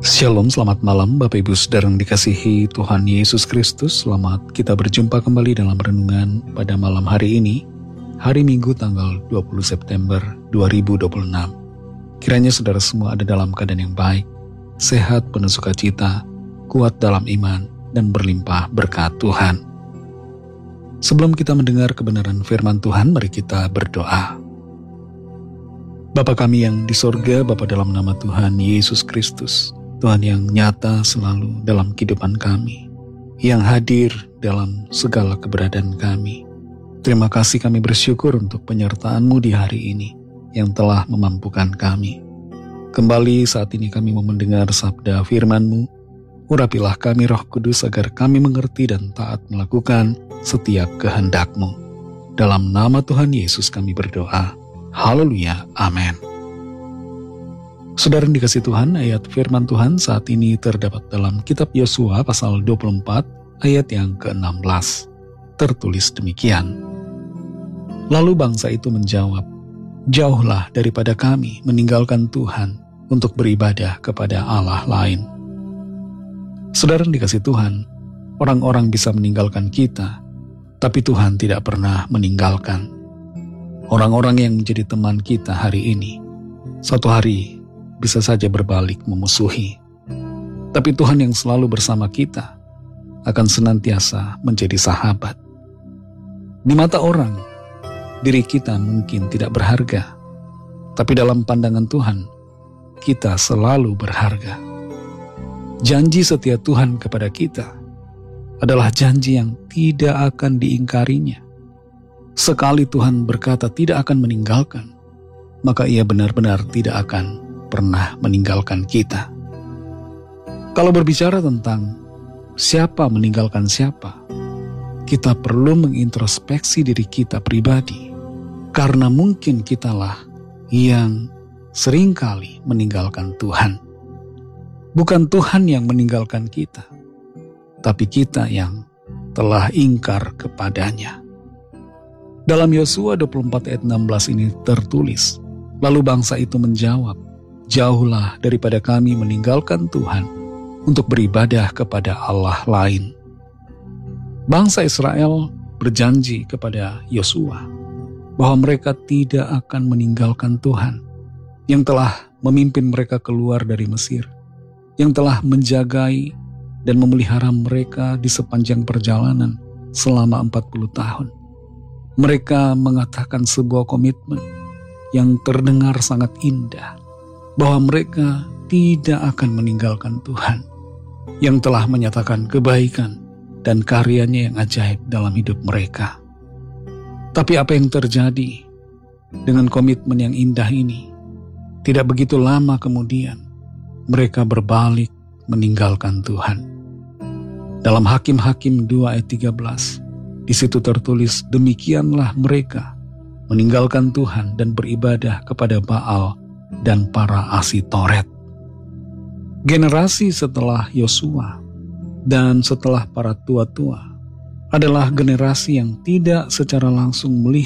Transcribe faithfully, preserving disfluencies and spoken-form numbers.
Shalom, selamat malam Bapak Ibu Saudara yang dikasihi Tuhan Yesus Kristus. Selamat kita berjumpa kembali dalam renungan pada malam hari ini, hari Minggu tanggal dua puluh September dua ribu dua puluh enam. Kiranya saudara semua ada dalam keadaan yang baik, sehat, penuh sukacita, kuat dalam iman, dan berlimpah berkat Tuhan. Sebelum kita mendengar kebenaran firman Tuhan, mari kita berdoa. Bapa kami yang di sorga, Bapa dalam nama Tuhan Yesus Kristus, Tuhan yang nyata selalu dalam kehidupan kami, yang hadir dalam segala keberadaan kami. Terima kasih, kami bersyukur untuk penyertaan-Mu di hari ini yang telah memampukan kami. Kembali saat ini kami mau mendengar sabda firman-Mu. Urapilah kami Roh Kudus agar kami mengerti dan taat melakukan setiap kehendak-Mu. Dalam nama Tuhan Yesus kami berdoa. Haleluya, amin. Saudara yang dikasih Tuhan, ayat firman Tuhan saat ini terdapat dalam kitab Yosua pasal dua puluh empat ayat yang ke enam belas. Tertulis demikian. Lalu bangsa itu menjawab, "Jauhlah daripada kami meninggalkan Tuhan untuk beribadah kepada Allah lain." Saudara yang dikasih Tuhan, orang-orang bisa meninggalkan kita, tapi Tuhan tidak pernah meninggalkan. Orang-orang yang menjadi teman kita hari ini, suatu hari bisa saja berbalik memusuhi. Tapi Tuhan yang selalu bersama kita akan senantiasa menjadi sahabat. Di mata orang, diri kita mungkin tidak berharga, tapi dalam pandangan Tuhan, kita selalu berharga. Janji setia Tuhan kepada kita adalah janji yang tidak akan diingkarinya. Sekali Tuhan berkata tidak akan meninggalkan, maka Ia benar-benar tidak akan pernah meninggalkan kita. Kalau berbicara tentang siapa meninggalkan siapa, kita perlu mengintrospeksi diri kita pribadi, karena mungkin kitalah yang seringkali meninggalkan Tuhan. Bukan Tuhan yang meninggalkan kita, tapi kita yang telah ingkar kepadanya. Dalam Yosua dua puluh empat ayat enam belas ini tertulis, lalu bangsa itu menjawab, "Jauhlah daripada kami meninggalkan Tuhan untuk beribadah kepada Allah lain." Bangsa Israel berjanji kepada Yosua bahwa mereka tidak akan meninggalkan Tuhan yang telah memimpin mereka keluar dari Mesir, yang telah menjagai dan memelihara mereka di sepanjang perjalanan selama empat puluh tahun. Mereka mengatakan sebuah komitmen yang terdengar sangat indah, bahwa mereka tidak akan meninggalkan Tuhan yang telah menyatakan kebaikan dan karyanya yang ajaib dalam hidup mereka. Tapi apa yang terjadi dengan komitmen yang indah ini? Tidak begitu lama kemudian, mereka berbalik meninggalkan Tuhan. Dalam Hakim-Hakim dua ayat tiga belas, di situ tertulis, demikianlah mereka meninggalkan Tuhan dan beribadah kepada Baal dan para Asitoret. Generasi setelah Yosua dan setelah para tua-tua adalah generasi yang tidak secara langsung melihat